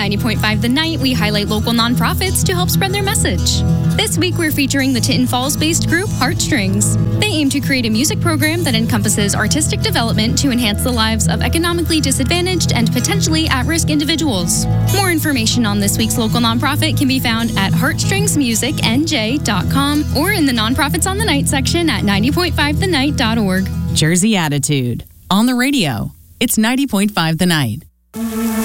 90.5 The Night, we highlight local nonprofits to help spread their message. This week, we're featuring the Tinton Falls-based group Heartstrings. They aim to create a music program that encompasses artistic development to enhance the lives of economically disadvantaged and potentially at-risk individuals. More information on this week's local nonprofit can be found at heartstringsmusicnj.com or in the Nonprofits on the Night section at 90.5thenight.org. Jersey Attitude. On the radio, it's 90.5 The Night.